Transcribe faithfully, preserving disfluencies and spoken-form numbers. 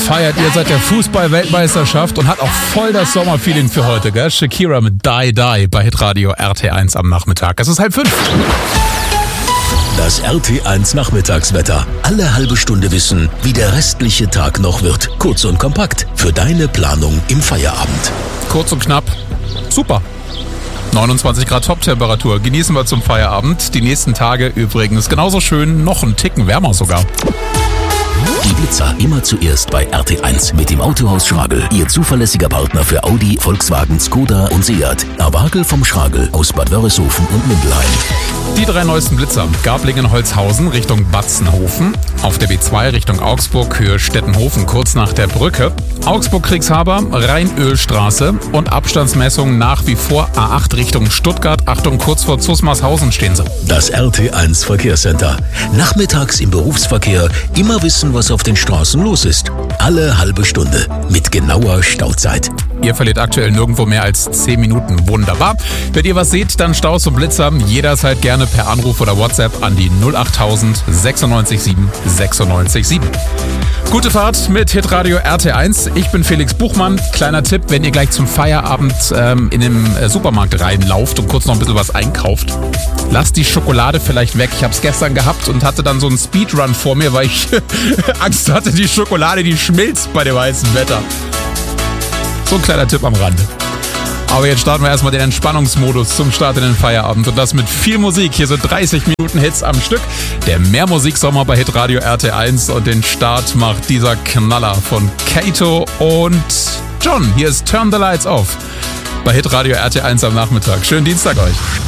feiert ihr seit der Fußball-Weltmeisterschaft und hat auch voll das Sommerfeeling für heute, gell? Shakira mit Die Die bei Hitradio R T eins am Nachmittag. Es ist halb fünf. Das R T eins Nachmittagswetter. Alle halbe Stunde wissen, wie der restliche Tag noch wird. Kurz und kompakt für deine Planung im Feierabend. Kurz und knapp. Super. neunundzwanzig Grad Top-Temperatur. Genießen wir zum Feierabend. Die nächsten Tage übrigens genauso schön, noch einen Ticken wärmer sogar. Die Blitzer immer zuerst bei R T eins mit dem Autohaus Schragel. Ihr zuverlässiger Partner für Audi, Volkswagen, Skoda und Seat. Awagel vom Schragel aus Bad Wörishofen und Mindelheim. Die drei neuesten Blitzer. Garblingen-Holzhausen Richtung Batzenhofen. Auf der B zwei Richtung Augsburg, Höhe Stettenhofen, kurz nach der Brücke. Augsburg-Kriegshaber, Rheinölstraße und Abstandsmessungen nach wie vor A acht Richtung Stuttgart. Achtung, kurz vor Zusmarshausen stehen sie. Das R T eins Verkehrscenter. Nachmittags im Berufsverkehr immer wissen, was auf den Straßen los ist. Alle halbe Stunde mit genauer Stauzeit. Ihr verliert aktuell nirgendwo mehr als zehn Minuten. Wunderbar. Wenn ihr was seht, dann Staus und Blitzer jederzeit gerne per Anruf oder WhatsApp an die null achttausend sechsundneunzig sieben sechsundneunzig sieben. Gute Fahrt mit Hitradio R T eins. Ich bin Felix Buchmann. Kleiner Tipp, wenn ihr gleich zum Feierabend ähm, in den äh, Supermarkt reinlauft und kurz noch ein bisschen was einkauft, lasst die Schokolade vielleicht weg. Ich habe es gestern gehabt und hatte dann so einen Speedrun vor mir, weil ich Angst hatte, die Schokolade, die schmilzt bei dem heißen Wetter. So ein kleiner Tipp am Rande. Aber jetzt starten wir erstmal den Entspannungsmodus zum Start in den Feierabend. Und das mit viel Musik. Hier sind dreißig Minuten Hits am Stück. Der Mehrmusiksommer bei Hitradio R T eins. Und den Start macht dieser Knaller von Kato und John. Hier ist Turn the Lights Off bei Hitradio R T eins am Nachmittag. Schönen Dienstag euch.